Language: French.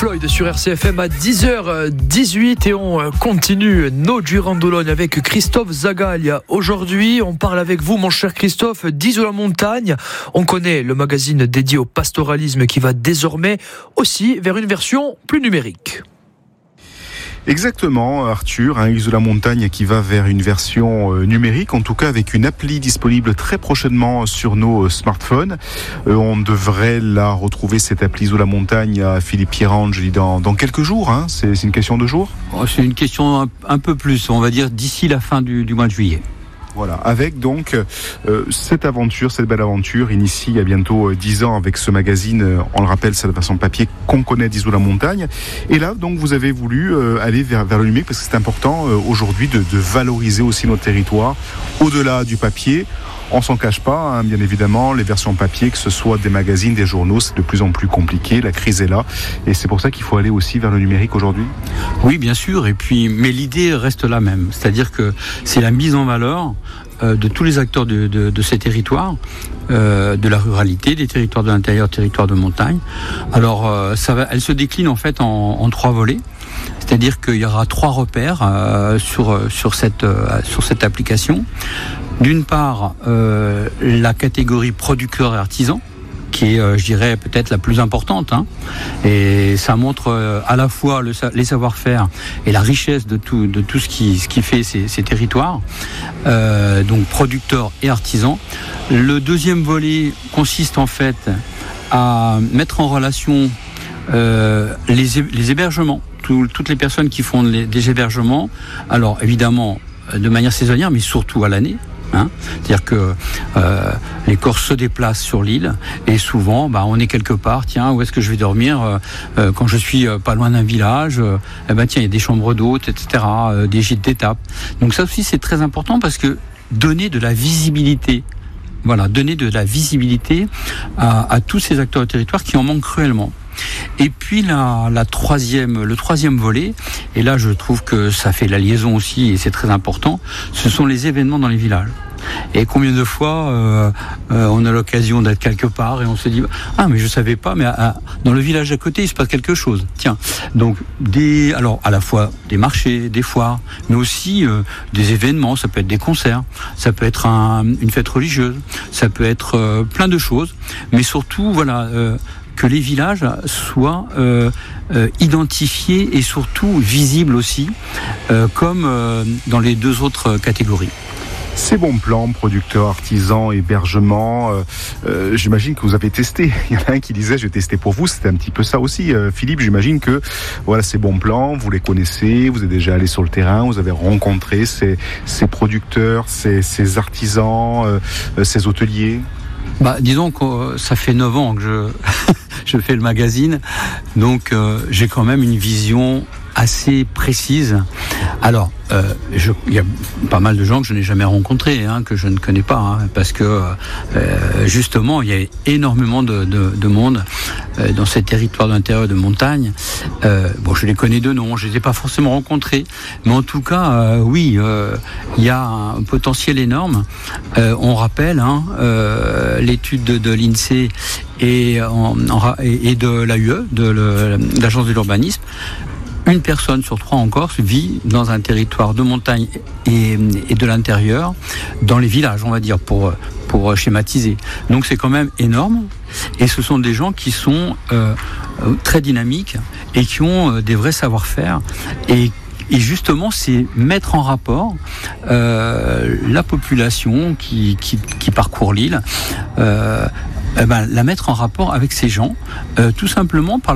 Floyd sur RCFM à 10h18 et on continue nos Girandologne avec Christophe Zagalia. Aujourd'hui, on parle avec vous, mon cher Christophe, d'Isola-Montagne. On connaît le magazine dédié au pastoralisme qui va désormais aussi vers une version plus numérique. Exactement, Arthur, Isola-Montagne qui va vers une version numérique, en tout cas avec une appli disponible très prochainement sur nos smartphones. On devrait la retrouver, cette appli Isola-Montagne, à Philippe Pierangeli dans quelques jours. C'est une question de jours ? C'est une question un peu plus, on va dire d'ici la fin du mois de juillet. Voilà, avec donc cette belle aventure initiée il y a bientôt 10 ans avec ce magazine, on le rappelle, c'est la version papier qu'on connaît d'Isola-Montagne. Et là, donc, vous avez voulu aller vers le numérique parce que c'est important aujourd'hui de valoriser aussi nos territoires au-delà du papier. On s'en cache pas, bien évidemment, les versions papier, que ce soit des magazines, des journaux, c'est de plus en plus compliqué, la crise est là, et c'est pour ça qu'il faut aller aussi vers le numérique aujourd'hui. Oui, bien sûr, mais l'idée reste la même, c'est-à-dire que c'est la mise en valeur de tous les acteurs de ces territoires, de la ruralité, des territoires de l'intérieur, territoires de montagne. Alors, elle se décline en fait en 3 volets. C'est-à-dire qu'il y aura 3 repères sur cette application. D'une part, la catégorie producteurs et artisans, qui est, je dirais, peut-être la plus importante. Et ça montre à la fois les savoir-faire et la richesse de tout ce qui fait ces territoires. Donc producteurs et artisans. Le deuxième volet consiste en fait à mettre en relation les hébergements. Toutes les personnes qui font des hébergements, alors évidemment de manière saisonnière, mais surtout à l'année. C'est-à-dire que les Corses se déplacent sur l'île et souvent on est quelque part, où est-ce que je vais dormir quand je suis pas loin d'un village, il y a des chambres d'hôtes, etc., des gîtes d'étape. Donc ça aussi c'est très important parce que donner de la visibilité à tous ces acteurs du territoire qui en manquent cruellement. Et puis le troisième volet, et là je trouve que ça fait la liaison aussi et c'est très important, ce sont les événements dans les villages. Et combien de fois on a l'occasion d'être quelque part et on se dit mais je savais pas, mais dans le village à côté il se passe quelque chose. Donc alors à la fois des marchés, des foires, mais aussi des événements. Ça peut être des concerts, ça peut être une fête religieuse, ça peut être plein de choses, mais surtout que les villages soient identifiés et surtout visibles aussi, comme dans les 2 autres catégories. Ces bons plans, producteurs, artisans, hébergements, j'imagine que vous avez testé. Il y en a un qui disait, je vais tester pour vous, c'était un petit peu ça aussi. Philippe, j'imagine que ces bons plans, vous les connaissez, vous êtes déjà allé sur le terrain, vous avez rencontré ces producteurs, ces artisans, ces hôteliers. Disons que ça fait 9 ans que je fais le magazine, donc j'ai quand même une vision assez précise. Alors, il y a pas mal de gens que je n'ai jamais rencontrés, que je ne connais pas, parce que justement, il y a énormément de monde dans ces territoires d'intérieur de montagne. Je les connais de nom, je les ai pas forcément rencontrés, mais en tout cas, oui, il y a un potentiel énorme. On rappelle l'étude de l'INSEE et de l'AUE, de l'Agence de l'urbanisme. Une personne sur 3 en Corse vit dans un territoire de montagne et de l'intérieur, dans les villages, on va dire, pour schématiser. Donc c'est quand même énorme, et ce sont des gens qui sont très dynamiques et qui ont des vrais savoir-faire, et justement c'est mettre en rapport la population qui parcourt l'île, la mettre en rapport avec ces gens, tout simplement par